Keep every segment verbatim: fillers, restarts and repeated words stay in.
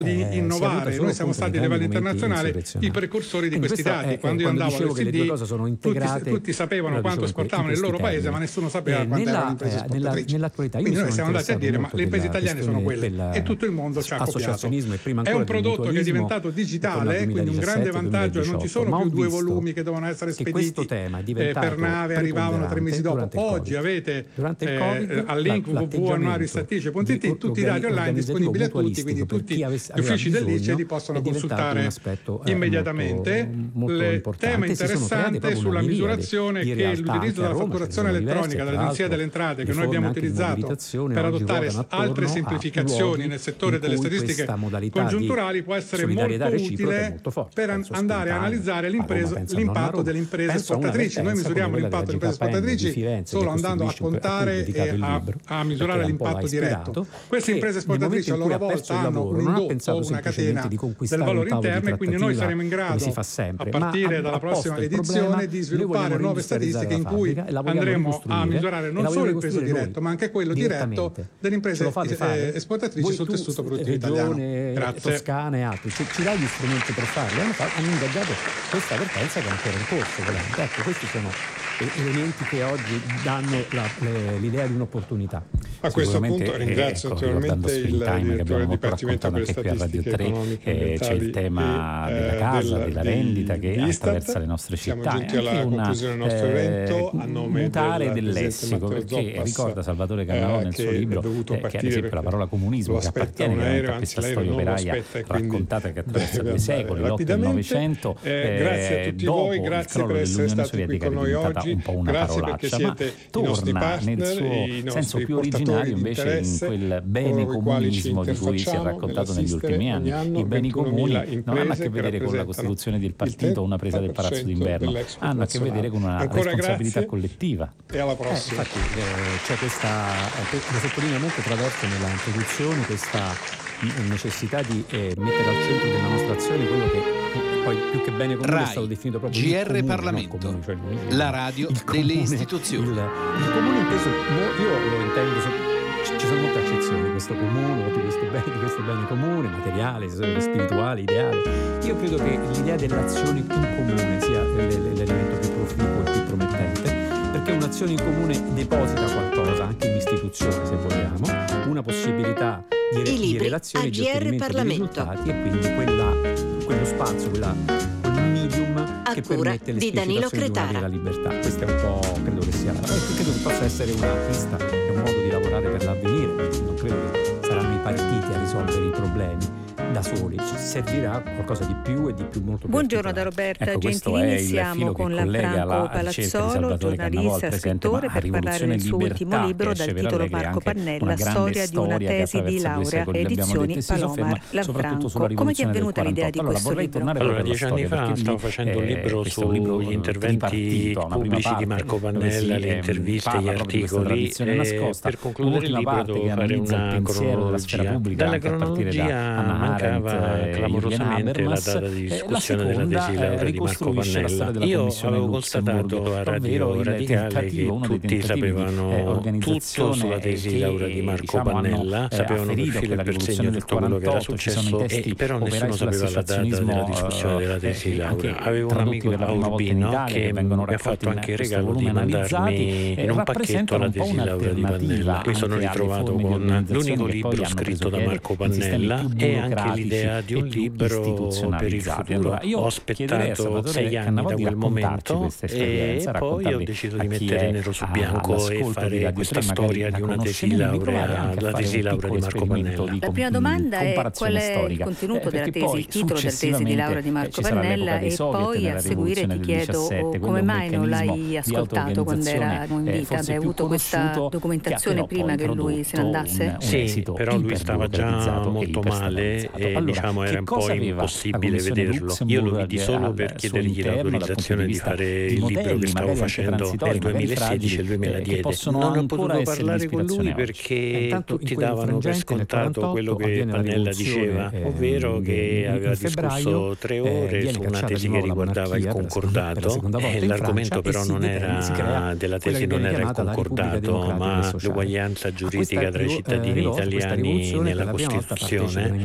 di eh, innovare, noi siamo stati a livello internazionale i precursori di questi dati. È, quando io andavo all'O E C D tutti, tutti sapevano allora, quanto esportavano nel loro termini. paese, ma nessuno sapeva eh, quante nella, erano le imprese esportatrici. Eh, nell'attualità io Quindi noi siamo andati a dire ma le imprese italiane sono quelle della, e tutto il mondo ci ha copiato. E prima è un prodotto che è diventato digitale, quindi un grande vantaggio, non ci sono più due volumi che devono essere spediti eh, per nave, arrivavano tre mesi dopo. Oggi avete eh, al link w w w punto annuario statistici punto i t tutti i dati online disponibili a tutti, quindi tutti gli uffici dell'I C E li possono consultare immediatamente. Il tema interessante sulla misurazione che l'utilizzo della fatturazione elettronica dall'Agenzia delle Entrate che noi abbiamo utilizzato per adottare altre semplificazioni nel settore delle statistiche congiunturali può essere molto utile per andare a analizzare l'impatto delle imprese esportatrici. Noi misuriamo l'impatto delle imprese esportatrici solo andando a contare e a, a misurare l'impatto diretto. Queste imprese esportatrici a loro volta hanno un indotto, una catena del valore interno e quindi noi saremo in grado a partire dalla prossima edizione di sviluppare nuove statistiche in cui andremo a misurare non solo il peso diretto ma anche quello diretto delle imprese eh, esportatrici sul tessuto produttivo italiano. Grazie. Toscana e altri, ci, ci dai gli strumenti per farlo? Hanno, fatto, hanno ingaggiato questa vertenza che è ancora in corso. Volendo. Ecco, questi sono elementi che oggi danno la, le, l'idea di un'opportunità. A questo punto ringrazio ecco, naturalmente il direttore del Dipartimento per le Statistiche Economiche eh, c'è il tema e, della casa, del, della vendita che di attraversa le nostre città. Siamo giunti alla una, conclusione del nostro eh, evento a nome mutare del, del lessico, perché Zoppas, ricorda Salvatore Cannavò eh, nel suo libro eh, che ad esempio la parola comunismo che appartiene aereo, a questa anzi, storia operaia aspetta, raccontata che attraversa due secoli, l'Ottocento e il Novecento, eh, grazie a tutti voi, grazie per essere stati qui con noi oggi, un po' una parolaccia, ma torna nel suo senso più originario invece in quel bene comunismo di cui si è raccontato negli ultimi anni. I beni comuni non hanno a che vedere con la costituzione del partito o una presa del Palazzo d'Inverno, hanno a che vedere con una responsabilità collettiva. E alla prossima. Eh, infatti eh, c'è questa, eh, lo sottolineo molto attraverso nella introduzione, questa necessità di eh, mettere al centro della nostra azione quello che poi più che bene comune Rai, è stato definito proprio G R il comune, Parlamento, comune, cioè il, la radio comune, delle istituzioni. Il, il comune inteso, io lo intendo, ci, ci sono molte accezioni di questo comune, di questo bene, di questo bene comune, materiale, spirituale, ideale. Io credo che l'idea dell'azione in comune sia l'elemento più proficuo e più promettente, perché un'azione in comune deposita qualcosa, anche in istituzione se vogliamo, una possibilità di, re, di relazione, di ottenimento di risultati e quindi quella, quello spazio, quella, quel medium a che cura permette di Danilo l'esplicitazione di una Cretara. vera libertà. Questo è un po', credo che sia, eh, credo che possa essere una pista e un modo di lavorare per l'avvenire. Non credo che saranno i partiti a risolvere i problemi da soli, ci servirà qualcosa di più e di più molto più. Buongiorno da Roberta ecco, Gentilini, siamo con Lanfranco Palazzolo, giornalista, scrittore, per parlare del suo ultimo libro dal titolo Marco Pannella, storia di una tesi di laurea, edizioni Palomar. Lanfranco, come ti è venuta l'idea di allora, questo libro? Allora, dieci anni fa stavo facendo un libro sugli interventi pubblici di Marco Pannella, le interviste, gli articoli, e per concludere il libro devo fare una cronologia. Dalla cronologia mancava clamorosamente la data di discussione della tesi laurea di Marco Pannella. Io avevo constatato a Radio Radicale che tutti sapevano tutto sulla tesi laurea di Marco Pannella, sapevano per filo e per segno tutto quello che era successo, e però nessuno sapeva la data della discussione della tesi laurea. Avevo un amico a Urbino che mi ha fatto anche il regalo di mandarmi in un pacchetto la tesi laurea di Pannella. Mi sono ritrovato con l'unico libro scritto da Marco Pannella e anche l'idea di un libro per il futuro. Ho aspettato sei anni da quel momento e poi ho deciso di mettere nero su bianco e fare questa storia di una tesi laurea, la tesi laurea di Marco Pannella. La prima domanda è qual è il contenuto della tesi, il titolo della tesi di laurea di Marco Pannella, e poi a seguire ti chiedo come mai non l'hai ascoltato quando era in vita, hai avuto questa documentazione prima che lui se ne andasse? Sì, però lui stava già molto male e allora, diciamo era un po' impossibile vederlo. Io lo vidi solo per chiedergli l'autorizzazione di fare il libro che stavo facendo nel duemilasedici e il duemiladieci. Non ho potuto parlare con lui perché tutti davano per scontato quello che Pannella diceva, ovvero che aveva discusso tre ore su una tesi che riguardava il concordato, e l'argomento però non era della tesi non era il concordato ma l'uguaglianza giuridica tra i cittini italiani nella Costituzione. Mi stai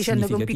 significativo